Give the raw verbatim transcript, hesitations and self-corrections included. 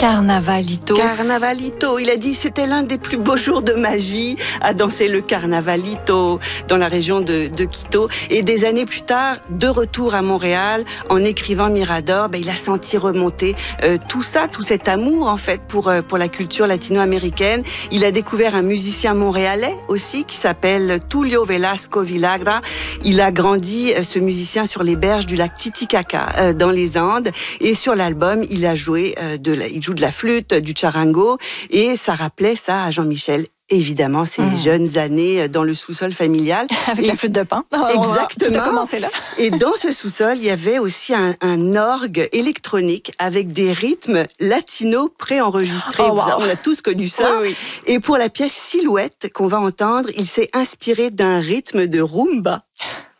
Carnavalito. Carnavalito. Il a dit c'était l'un des plus beaux jours de ma vie à danser le Carnavalito dans la région de, de Quito. Et des années plus tard, de retour à Montréal, en écrivant Mirador, ben, il a senti remonter euh, tout ça, tout cet amour en fait pour euh, pour la culture latino-américaine. Il a découvert un musicien montréalais aussi qui s'appelle Tulio Velasco Villagra. Il a grandi euh, ce musicien sur les berges du lac Titicaca euh, dans les Andes, et sur l'album il a joué euh, de la, il joue de la flûte, du charango, et ça rappelait ça à Jean-Michel. Évidemment, ces mmh. jeunes années dans le sous-sol familial. Avec et la flûte de Pan. Exactement. Tout a commencé là. Et dans ce sous-sol, il y avait aussi un, un orgue électronique avec des rythmes latinos préenregistrés. Oh, wow. On a tous connu ça. Oui, oui. Et pour la pièce Silhouette qu'on va entendre, il s'est inspiré d'un rythme de rumba.